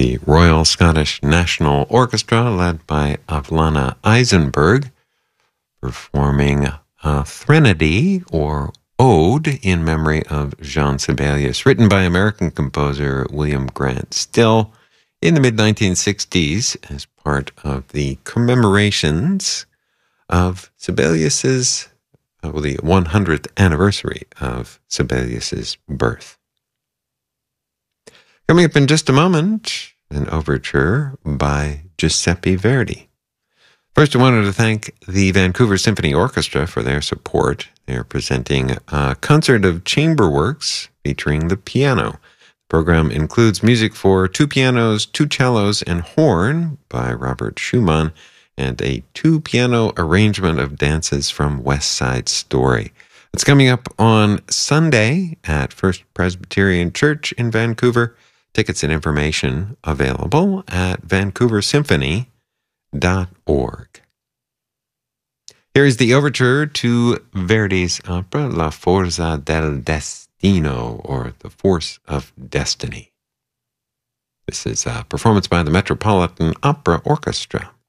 the Royal Scottish National Orchestra, led by Avlana Eisenberg, performing Threnody, or Ode in memory of Jean Sibelius, written by American composer William Grant Still in the mid-1960s as part of the commemorations of Sibelius's, the 100th anniversary of Sibelius's birth. Coming up in just a moment, an overture by Giuseppe Verdi. First, I wanted to thank the Vancouver Symphony Orchestra for their support. They're presenting a concert of chamber works featuring the piano. The program includes music for 2 pianos, 2 cellos, and horn by Robert Schumann, and a 2-piano arrangement of dances from West Side Story. It's coming up on Sunday at First Presbyterian Church in Vancouver. Tickets and information available at vancouversymphony.org. Here is the overture to Verdi's opera La Forza del Destino, or The Force of Destiny. This is a performance by the Metropolitan Opera Orchestra.